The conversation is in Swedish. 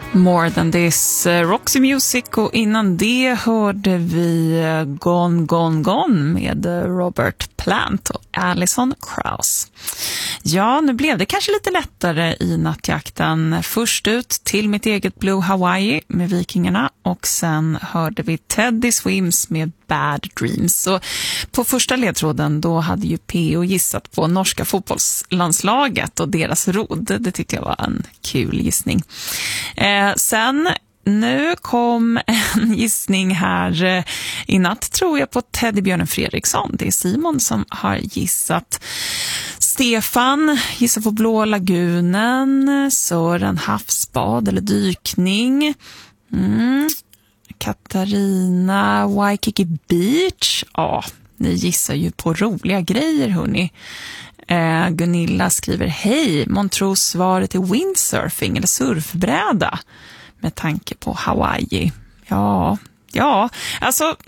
More Than This, Roxy Music, och innan det hörde vi Gone, Gone, Gone med Robert Plant och Alison Krauss. Ja, nu blev det kanske lite lättare i nattjakten. Först ut till mitt eget Blue Hawaii med Vikingarna, och sen hörde vi Teddy Swims med Bad Dreams. Så på första ledtråden då hade ju P.O. gissat på norska fotbollslandslaget och deras rodd. Det tyckte jag var en kul gissning. Sen nu kom en gissning här i natt, tror jag, på Teddybjörnen Fredriksson. Det är Simon som har gissat. Stefan gissar på Blå lagunen. Sören havsbad eller dykning. Katarina Waikiki Beach. Ja, ni gissar ju på roliga grejer, hörni. Gunilla skriver: hej, Montreux svaret är windsurfing eller surfbräda med tanke på Hawaii. Ja, alltså